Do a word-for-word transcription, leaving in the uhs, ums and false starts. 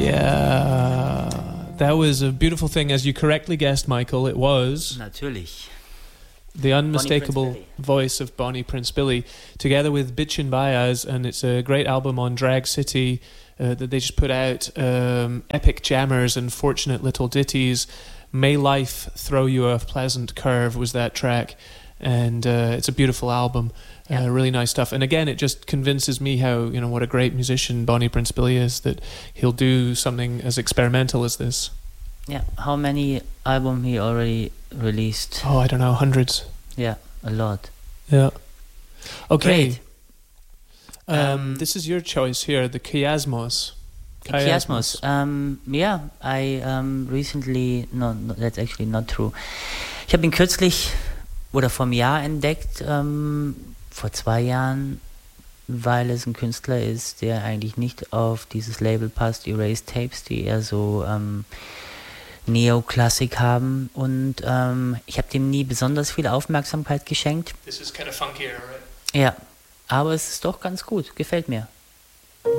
Yeah, that was a beautiful thing. As you correctly guessed, Michael, it was... Natürlich. The unmistakable voice of Bonnie Prince Billy, together with Bitchin' Baez, and it's a great album on Drag City uh, that they just put out. Um, epic jammers and fortunate little ditties. May Life Throw You a Pleasant Curve was that track, and uh, it's a beautiful album. Yeah. Uh, really nice stuff. And again, it just convinces me how, you know, what a great musician Bonnie Prince Billy is, that he'll do something as experimental as this. Yeah, how many albums he already released? Oh, I don't know, hundreds. Yeah, a lot. Yeah. Okay. Great. Um, Um, this is your choice here, the Chiasmos. Chiasmos. Um, yeah, I um, recently, no, no, that's actually not true. Ich habe ihn kürzlich oder vom Jahr entdeckt, ähm, vor zwei Jahren, weil es ein Künstler ist, der eigentlich nicht auf dieses Label passt, Erased Tapes, die eher so ähm, Neoklassik haben, und ähm, ich habe dem nie besonders viel Aufmerksamkeit geschenkt. This is kind of funkier, right? Ja, aber es ist doch ganz gut, gefällt mir.